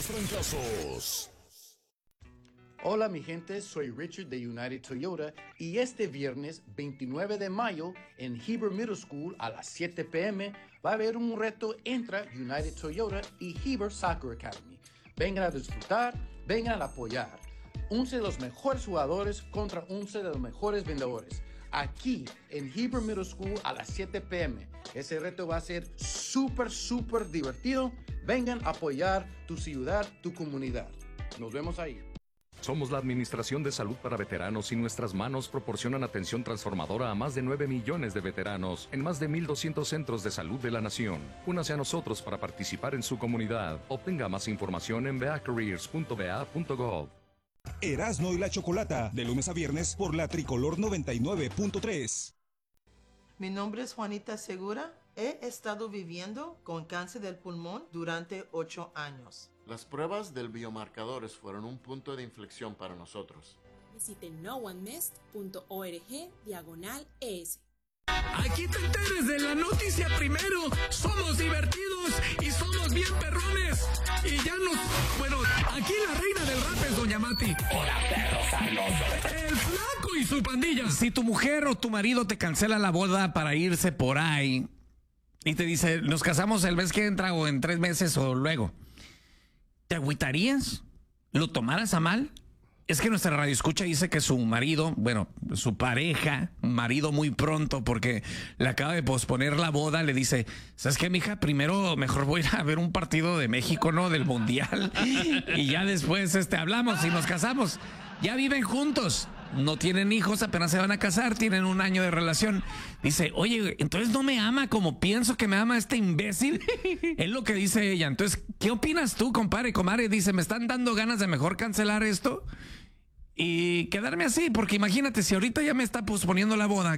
los trancazos. Hola mi gente, soy Richard de United Toyota y este viernes 29 de mayo en Heber Middle School a las 7 p.m. va a haber un reto entre United Toyota y Heber Soccer Academy. Vengan a disfrutar, vengan a apoyar. 11 de los mejores jugadores contra 11 de los mejores vendedores. Aquí en Heber Middle School a las 7 p.m. Ese reto va a ser súper divertido. Vengan a apoyar tu ciudad, tu comunidad. Nos vemos ahí. Somos la Administración de Salud para Veteranos y nuestras manos proporcionan atención transformadora a más de 9 millones de veteranos en más de 1,200 centros de salud de la nación. Únase a nosotros para participar en su comunidad. Obtenga más información en beacareers.ba.gov. Erasmo y la Chocolata, de lunes a viernes por la Tricolor 99.3. Mi nombre es Juanita Segura. He estado viviendo con cáncer del pulmón durante 8 años. Las pruebas del biomarcadores fueron un punto de inflexión para nosotros. Visite noonemest.org/ES. Aquí te enteres de la noticia primero. Somos divertidos y somos bien perrones. Y ya nos... Bueno, aquí la reina del rap es Doña Mati. ¡Hola, perros sabrosos! El Flaco y su pandilla. Si tu mujer o tu marido te cancela la boda para irse por ahí y te dice, nos casamos el mes que entra o en 3 meses o luego, ¿te agüitarías? ¿Lo tomaras a mal? Es que nuestra radioescucha dice que su marido, bueno, su pareja, marido muy pronto, porque le acaba de posponer la boda, le dice, ¿sabes qué, mija? Primero, mejor voy a ir a ver un partido de México, ¿no? Del Mundial. Y ya después hablamos y nos casamos. Ya viven juntos. No tienen hijos, apenas se van a casar, tienen 1 año de relación. Dice, oye, entonces no me ama como pienso que me ama este imbécil. Es lo que dice ella. Entonces, ¿qué opinas tú, compadre, comadre? Dice, me están dando ganas de mejor cancelar esto y quedarme así, porque imagínate, si ahorita ya me está posponiendo la boda,